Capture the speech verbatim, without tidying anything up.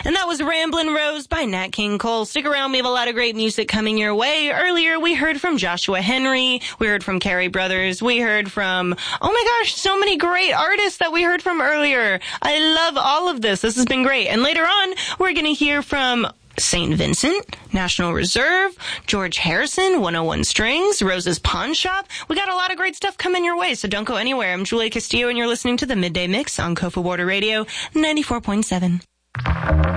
And that was Ramblin' Rose by Nat King Cole. Stick around, we have a lot of great music coming your way. Earlier, we heard from Joshua Henry, we heard from Carey Brothers, we heard from, oh my gosh, so many great artists that we heard from earlier. I love all of this. This has been great. And later on, we're going to hear from Saint Vincent, National Reserve, George Harrison, one oh one Strings, Rose's Pawn Shop. We got a lot of great stuff coming your way, so don't go anywhere. I'm Julia Castillo, and you're listening to the Midday Mix on Kofa Border Radio ninety-four point seven.